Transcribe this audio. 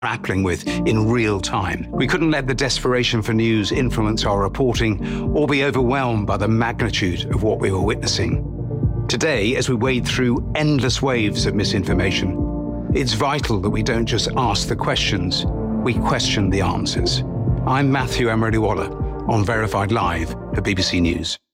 grappling with in real time. We couldn't let the desperation for news influence our reporting or be overwhelmed by the magnitude of what we were witnessing. Today, as we wade through endless waves of misinformation, it's vital that we don't just ask the questions, we question the answers. I'm Matthew Emery-Waller on Verified Live for BBC News.